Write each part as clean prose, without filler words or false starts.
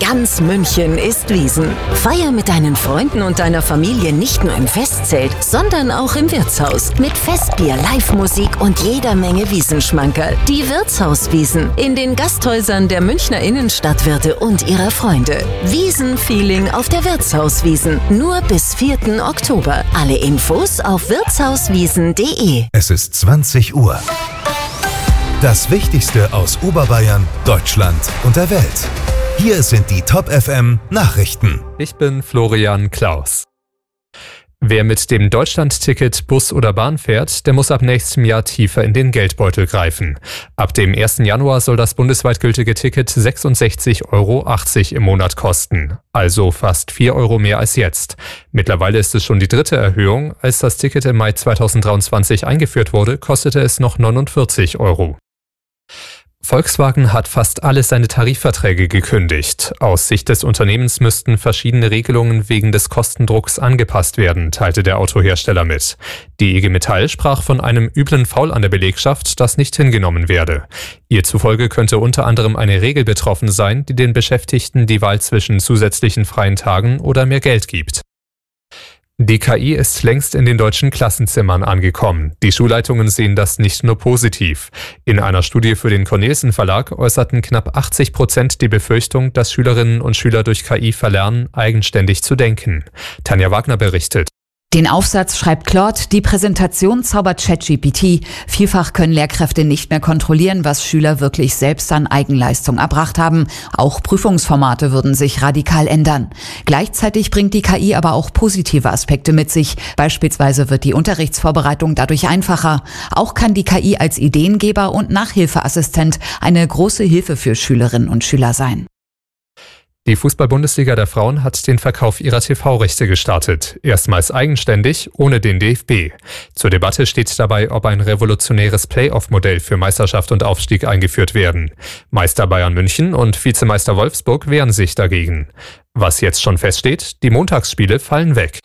Ganz München ist Wiesn. Feier mit deinen Freunden und deiner Familie nicht nur im Festzelt, sondern auch im Wirtshaus. Mit Festbier, Live-Musik und jeder Menge Wiesenschmankerl. Die Wirtshauswiesn in den Gasthäusern der Münchner Innenstadtwirte und ihrer Freunde. Wiesn-Feeling auf der Wirtshauswiesn. Nur bis 4. Oktober. Alle Infos auf wirtshauswiesn.de. Es ist 20 Uhr. Das Wichtigste aus Oberbayern, Deutschland und der Welt. Hier sind die Top FM Nachrichten. Ich bin Florian Klaus. Wer mit dem Deutschland-Ticket Bus oder Bahn fährt, der muss ab nächstem Jahr tiefer in den Geldbeutel greifen. Ab dem 1. Januar soll das bundesweit gültige Ticket 66,80 € im Monat kosten. Also fast 4 € mehr als jetzt. Mittlerweile ist es schon die 3. Erhöhung. Als das Ticket im Mai 2023 eingeführt wurde, kostete es noch 49 €. Volkswagen hat fast alle seine Tarifverträge gekündigt. Aus Sicht des Unternehmens müssten verschiedene Regelungen wegen des Kostendrucks angepasst werden, teilte der Autohersteller mit. Die IG Metall sprach von einem üblen Foul an der Belegschaft, das nicht hingenommen werde. Ihr zufolge könnte unter anderem eine Regel betroffen sein, die den Beschäftigten die Wahl zwischen zusätzlichen freien Tagen oder mehr Geld gibt. Die KI ist längst in den deutschen Klassenzimmern angekommen. Die Schulleitungen sehen das nicht nur positiv. In einer Studie für den Cornelsen Verlag äußerten knapp 80% die Befürchtung, dass Schülerinnen und Schüler durch KI verlernen, eigenständig zu denken. Tanja Wagner berichtet. Den Aufsatz schreibt Claude, die Präsentation zaubert ChatGPT. Vielfach können Lehrkräfte nicht mehr kontrollieren, was Schüler wirklich selbst an Eigenleistung erbracht haben. Auch Prüfungsformate würden sich radikal ändern. Gleichzeitig bringt die KI aber auch positive Aspekte mit sich. Beispielsweise wird die Unterrichtsvorbereitung dadurch einfacher. Auch kann die KI als Ideengeber und Nachhilfeassistent eine große Hilfe für Schülerinnen und Schüler sein. Die Fußball-Bundesliga der Frauen hat den Verkauf ihrer TV-Rechte gestartet. Erstmals eigenständig, ohne den DFB. Zur Debatte steht dabei, ob ein revolutionäres Play-off-Modell für Meisterschaft und Aufstieg eingeführt werden. Meister Bayern München und Vizemeister Wolfsburg wehren sich dagegen. Was jetzt schon feststeht, die Montagsspiele fallen weg.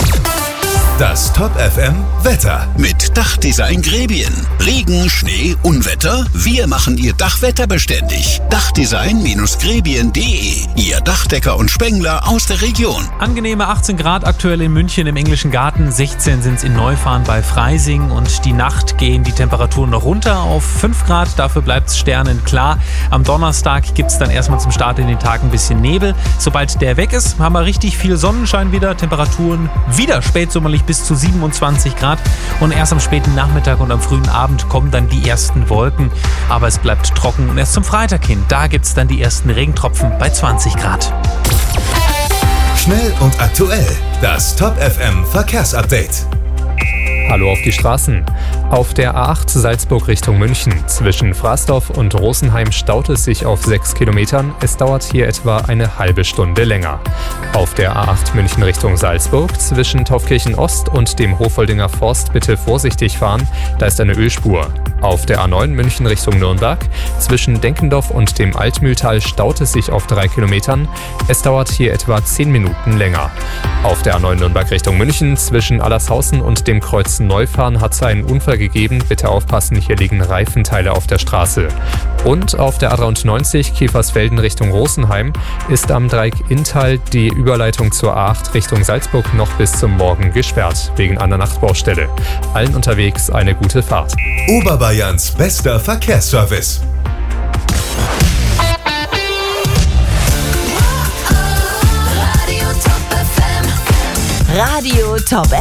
Das Top FM Wetter. Mit Dachdesign Grebien. Regen, Schnee, Unwetter. Wir machen Ihr Dach wetterbeständig. Dachdesign-grebien.de. Ihr Dachdecker und Spengler aus der Region. Angenehme 18 Grad aktuell in München im Englischen Garten. 16 sind es in Neufahren bei Freising. Und die Nacht gehen die Temperaturen noch runter auf 5 Grad. Dafür bleibt es sternenklar. Am Donnerstag gibt es dann erstmal zum Start in den Tag ein bisschen Nebel. Sobald der weg ist, haben wir richtig viel Sonnenschein wieder. Temperaturen wieder spätsommerlich bis zu 27 Grad und erst am späten Nachmittag und am frühen Abend kommen dann die ersten Wolken, aber es bleibt trocken und erst zum Freitag hin, da gibt es dann die ersten Regentropfen bei 20 Grad. Schnell und aktuell, das Top FM Verkehrsupdate. Hallo auf die Straßen. Auf der A8 Salzburg Richtung München. Zwischen Frasdorf und Rosenheim staut es sich auf 6 Kilometern. Es dauert hier etwa eine halbe Stunde länger. Auf der A8 München Richtung Salzburg. Zwischen Taufkirchen Ost und dem Hofoldinger Forst bitte vorsichtig fahren. Da ist eine Ölspur. Auf der A9 München Richtung Nürnberg. Zwischen Denkendorf und dem Altmühltal staut es sich auf 3 Kilometern. Es dauert hier etwa 10 Minuten länger. Auf der A9 Nürnberg Richtung München. Zwischen Allershausen und dem Kreuz Neufahren hat es einen Unfall gegeben. Bitte aufpassen, hier liegen Reifenteile auf der Straße. Und auf der A93 Kiefersfelden Richtung Rosenheim ist am Dreieck Inntal die Überleitung zur A8 Richtung Salzburg noch bis zum Morgen gesperrt, wegen einer Nachtbaustelle. Allen unterwegs eine gute Fahrt. Oberbayerns bester Verkehrsservice. Radio Top